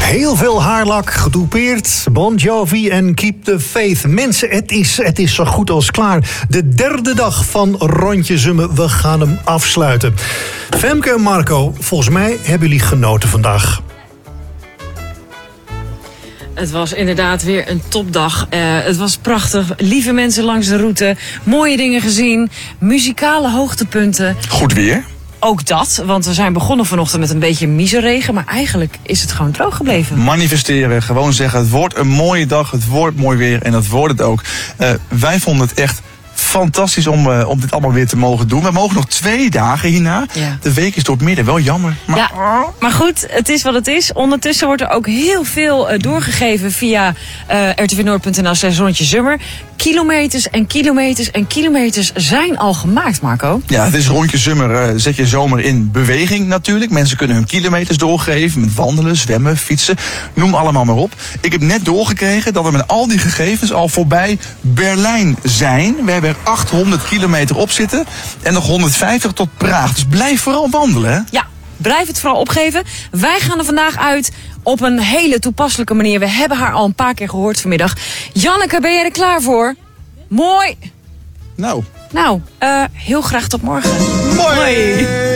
Heel veel haarlak, getoupeerd, Bon Jovi en Keep the Faith. Mensen, het is zo goed als klaar. De derde dag van Rondje Zummen. We gaan hem afsluiten. Femke en Marco, volgens mij hebben jullie genoten vandaag. Het was inderdaad weer een topdag. Het was prachtig. Lieve mensen langs de route. Mooie dingen gezien. Muzikale hoogtepunten. Goed weer. Ook dat, want we zijn begonnen vanochtend met een beetje miseregen. Maar eigenlijk is het gewoon droog gebleven. Manifesteren, gewoon zeggen het wordt een mooie dag, het wordt mooi weer en dat wordt het ook. Wij vonden het echt fantastisch om dit allemaal weer te mogen doen. We mogen nog 2 dagen hierna. Ja. De week is door het midden, wel jammer. Maar... Ja, maar goed, het is wat het is. Ondertussen wordt er ook heel veel doorgegeven via rtvnoord.nl/rondjezummer. Kilometers en kilometers en kilometers zijn al gemaakt, Marco. Ja, het is Rondje Zummer. Zet je zomer in beweging natuurlijk. Mensen kunnen hun kilometers doorgeven met wandelen, zwemmen, fietsen. Noem allemaal maar op. Ik heb net doorgekregen dat we met al die gegevens al voorbij Berlijn zijn. We hebben er 800 kilometer op zitten en nog 150 tot Praag. Dus blijf vooral wandelen, hè? Ja, blijf het vooral opgeven. Wij gaan er vandaag uit op een hele toepasselijke manier. We hebben haar al een paar keer gehoord vanmiddag. Janneke, ben jij er klaar voor? Mooi. Nou, heel graag tot morgen. mooi.